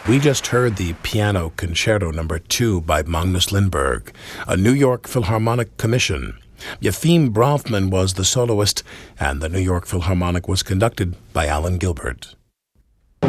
We just heard the Piano Concerto No. 2 by Magnus Lindberg, a New York Philharmonic commission. Yefim Bronfman was the soloist, and the New York Philharmonic was conducted by Alan Gilbert.